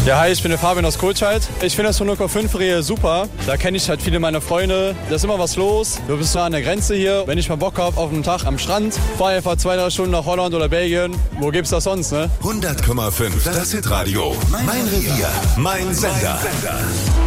Ja, hi, ich bin der Fabian aus Kohlscheid. Ich finde das 100,5 super. Da kenne ich halt viele meiner Freunde. Da ist immer was los. Du bist nah an der Grenze hier. Wenn ich mal Bock habe auf einen Tag am Strand, fahre einfach 2-3 Stunden nach Holland oder Belgien. Wo gibt's das sonst, ne? 100,5, das Hitradio. Mein Revier, mein Sender.